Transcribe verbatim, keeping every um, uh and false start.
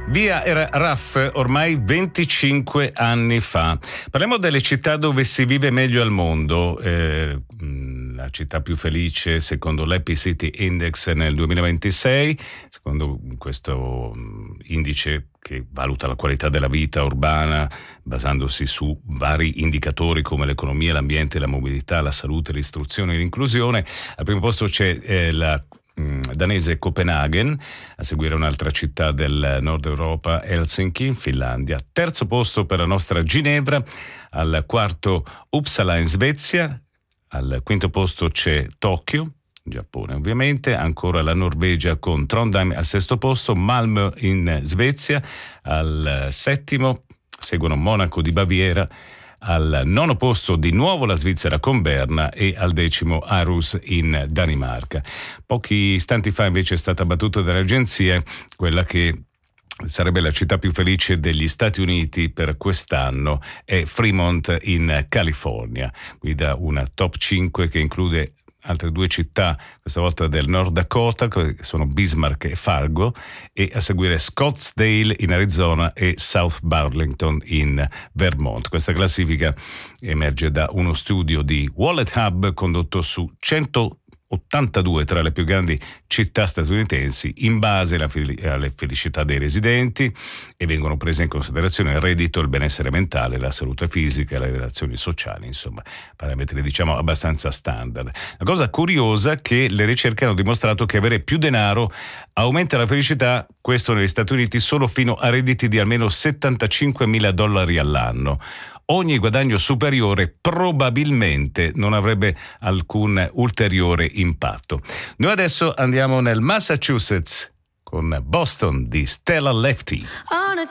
Via era Raff ormai venticinque anni fa. Parliamo delle città dove si vive meglio al mondo. Eh, la città più felice secondo l'Happy City Index nel duemilaventisei, secondo questo indice che valuta la qualità della vita urbana basandosi su vari indicatori come l'economia, l'ambiente, la mobilità, la salute, l'istruzione e l'inclusione. Al primo posto c'è eh, la danese Copenaghen, a seguire un'altra città del nord Europa, Helsinki in Finlandia. Terzo posto per la nostra Ginevra, al quarto Uppsala in Svezia, al quinto posto c'è Tokyo, Giappone ovviamente, ancora la Norvegia con Trondheim al sesto posto, Malmö in Svezia, al settimo seguono Monaco di Baviera, al nono posto di nuovo la Svizzera con Berna e al decimo Aarhus in Danimarca. Pochi istanti fa invece è stata battuta dalle agenzie quella che sarebbe la città più felice degli Stati Uniti per quest'anno, è Fremont in California, guida una top cinque che include altre due città, questa volta del Nord Dakota, che sono Bismarck e Fargo, e a seguire Scottsdale in Arizona e South Burlington in Vermont. Questa classifica emerge da uno studio di Wallet Hub condotto su centottantadue tra le più grandi città statunitensi in base alla fel- alle felicità dei residenti, e vengono prese in considerazione il reddito, il benessere mentale, la salute fisica, le relazioni sociali, insomma parametri diciamo abbastanza standard. La cosa curiosa è che le ricerche hanno dimostrato che avere più denaro aumenta la felicità, questo negli Stati Uniti solo fino a redditi di almeno settantacinquemila dollari all'anno. Ogni guadagno superiore probabilmente non avrebbe alcun ulteriore impatto. Noi adesso andiamo nel Massachusetts con Boston di Stella Lefty. On a